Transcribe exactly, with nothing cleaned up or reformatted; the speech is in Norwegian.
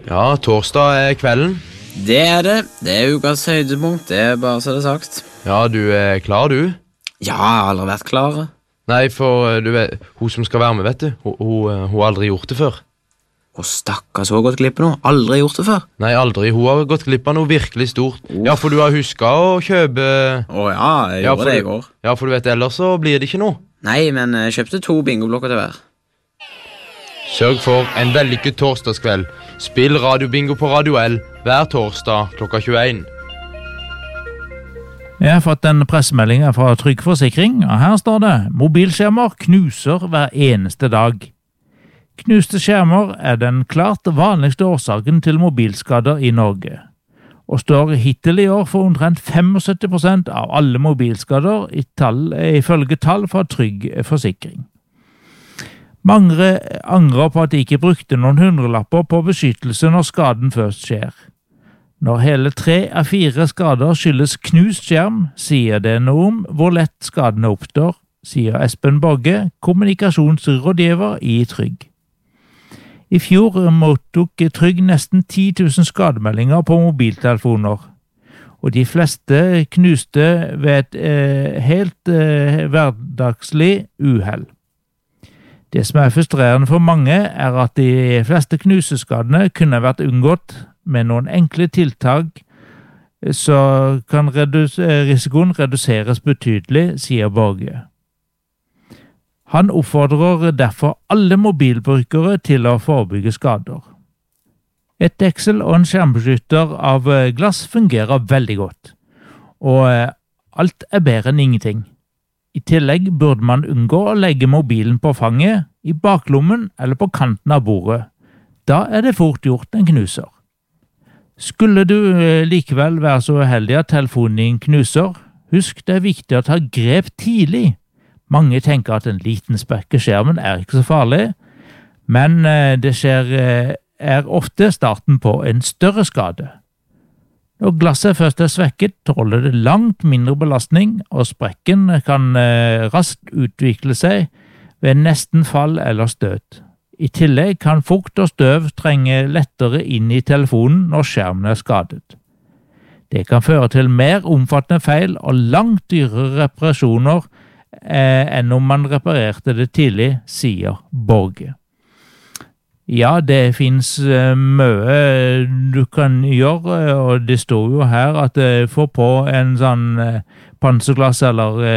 Ja, torsdag er kvelden. Det er det. Det er ukas høydepunkt, det er bare så det er sagt. Ja, du er klar, du? Ja, jeg har aldri vært klar. Nei, for du vet, hun som skal være med, vet du, hun, hun, hun har aldri gjort det før. Å, stakkars, hun har gått glipp av noe. Aldri gjort det før. Nei, aldri. Hun har gått glipp av noe virkelig stort. Oh. Ja, for du har husket å kjøpe... Å ja, jeg ja, gjorde det i du, går. Ja, for du vet, ellers så blir det ikke noe. Nei, men jeg kjøpte to bingoblokker til hver. Sørg for en vellykket torsdagskveld. Spill radiobingo på Radio L hver torsdag klokka tjueen. Jeg har fått en pressemelding fra Trygg Forsikring, og her står det: mobilskjermer knuser hver eneste dag. Knuste skjermer er den klart vanligste årsaken til mobilskader i Norge, og står hittil i år for omtrent syttifem prosent av alle mobilskader i tall, ifølge tall fra Trygg Forsikring. Mange angrer på at de ikke brukte noen hundrelapper på beskyttelse når skaden først skjer. Når hele tre av fire skader skyldes knust skjerm, sier det noe om hvor lett skadene oppstår, sier Espen Borge, kommunikasjonsrådgiver i Trygg. I fjor mottok Trygg nesten ti tusen skademeldinger på mobiltelefoner, og de fleste knuste ved et eh, helt eh, hverdagslig uhell. Det som er frustrerende for mange, er at de fleste knuseskadene kunne vært unngått med noen enkle tiltak, så kan redus- risikoen reduseres betydelig, sier Borge. Han oppfordrer derfor alle mobilbrukere til å forebygge skader. Et deksel og en skjermbeskytter av glass fungerer veldig godt, og alt er bedre enn ingenting. I tillegg burde man unngå å legge mobilen på fanget, i baklommen eller på kanten av bordet. Da er det fort gjort en knuser. Skulle du likevel være så uheldig at telefonen din knuser, husk det er viktig å ta grep tidlig. Mange tenker at en liten sprekk i skjermen er ikke så farlig, men det skjer, er ofte starten på en større skade. Når glasset først er svekket, tåler det langt mindre belastning, og sprekken kan raskt utvikle seg ved nesten fall eller støt. I tillegg kan fukt og støv trenge lettere inn i telefonen når skjermen er skadet. Det kan føre til mer omfattende feil og langt dyrere reparasjoner eh, enn om man reparerte det tidlig, sier Borge. Ja, det finnes uh, mye du kan gjøre, og det står jo her at uh, få på en sånn uh, panserglass eller uh,